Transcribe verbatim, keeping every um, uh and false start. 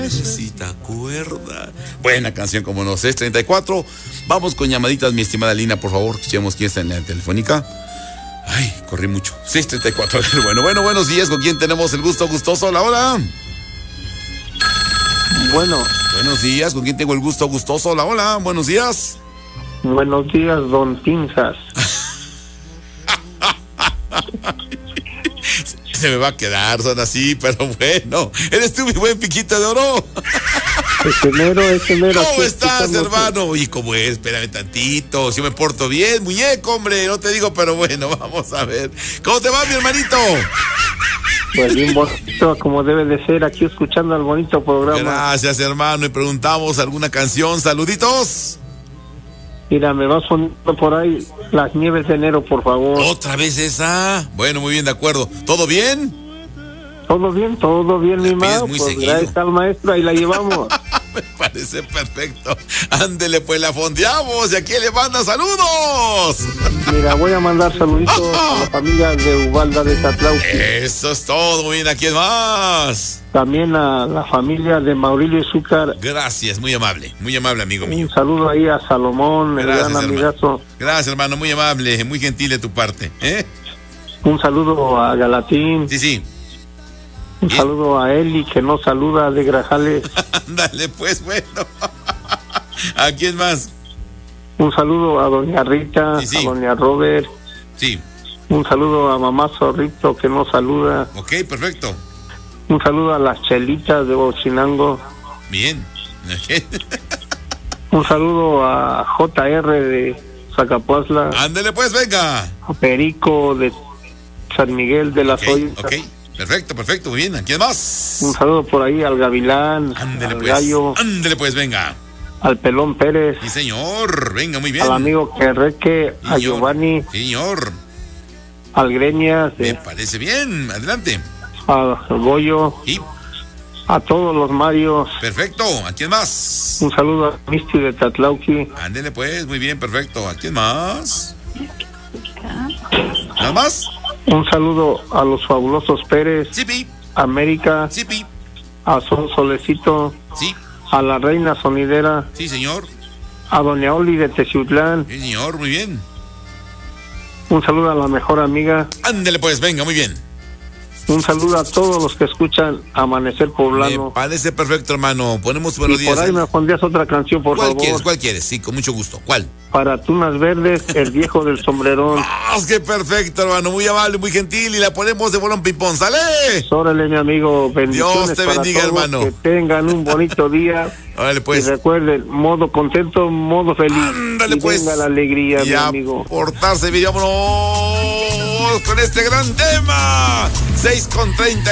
Necesita cuerda. Buena canción, como no. seis treinta y cuatro. Vamos con llamaditas, mi estimada Lina, por favor. Escuchemos quién está en la telefónica. Ay, corrí mucho. seis treinta y cuatro. Bueno, bueno, buenos días. ¿Con quién tenemos el gusto gustoso? Hola, hola. Bueno. Buenos días. ¿Con quién tengo el gusto gustoso? Hola, hola. Buenos días. Buenos días, don Pinzas. Se me va a quedar, son así, pero bueno. Eres tú, mi buen piquito de oro. Ese mero, ese mero. ¿Cómo estás, hermano? Oye, ¿cómo es? Espérame tantito. Si me porto bien, muñeco, hombre. No te digo, pero bueno, vamos a ver. ¿Cómo te va, mi hermanito? Pues bien bonito, como debe de ser, aquí escuchando el bonito programa. Gracias, hermano. Y preguntamos alguna canción. Saluditos. Mira, me vas poniendo por ahí Las Nieves de Enero, por favor. ¿Otra vez esa? Bueno, muy bien, de acuerdo. ¿Todo bien? Todo bien, todo bien, mi pides mano. muy Pues seguido. gracias al maestro, ahí la llevamos. Me parece perfecto. Ándele, pues la fondeamos y aquí le manda saludos. Mira, voy a mandar saluditos a la familia de Ubalda de Tatlauqui. Eso es todo, muy bien. ¿A quién más? También a la familia de Maurilio Zúcar. Gracias, muy amable, muy amable, amigo mío. Un saludo ahí a Salomón, el Gracias, gran hermano. amigazo. Gracias, hermano, muy amable, muy gentil de tu parte, ¿eh? Un saludo a Galatín. Sí, sí. Un Bien. saludo a Eli, que nos saluda de Grajales. Ándale, pues, bueno. ¿A quién más? Un saludo a doña Rita, Sí, sí. a doña Robert. Sí, Un saludo a mamá Zorrito, que nos saluda. ok, perfecto. Un saludo a las chelitas de Bochinango. Bien. Un saludo a J R de Zacapuazla. Ándale, pues, venga. A Perico de San Miguel de las Ok, Ollas. ok, perfecto, perfecto, muy bien. ¿A quién más? Un saludo por ahí al Gavilán, Ándale, al pues. Gallo, Ándale, pues, venga. al Pelón Pérez, Sí, señor. Venga, muy bien. al amigo Querreque, a Señor. Giovanni, Señor. al Greñas, Me de, parece bien. Adelante. a Goyo, Y a todos los Marios. perfecto. ¿A quién más? Un saludo a Misty de Tatlauqui. Ándele, pues, muy bien, perfecto. ¿A quién más? ¿Nada más? Un saludo a los fabulosos Pérez, Sipi, América, sipi. a Son Solecito, Sí, a la Reina Sonidera, sí, señor. a Doña Oli de Teciutlán. Sí, señor, muy bien. Un saludo a la mejor amiga. Ándele, pues, venga, muy bien. Un saludo a todos los que escuchan Amanecer Me Poblano. parece perfecto, hermano. Ponemos buenos Y días. por ahí me pondrías otra canción, por ¿Cuál favor. quieres? ¿Cuál quieres? Sí, con mucho gusto. ¿Cuál? Para Tunas Verdes, el viejo del sombrerón. ¡Ah, qué perfecto, hermano! Muy amable, muy gentil. Y la ponemos de bolón ping-pong. ¡Sale! Órale, mi amigo, bendiciones. Dios te para bendiga, todos, hermano. Que tengan un bonito día. Órale, Y pues. recuerden, modo contento, modo feliz. Ándale, y pues. venga la alegría, Y mi a amigo. portarse bien. Vámonos con este gran tema. seis con treinta.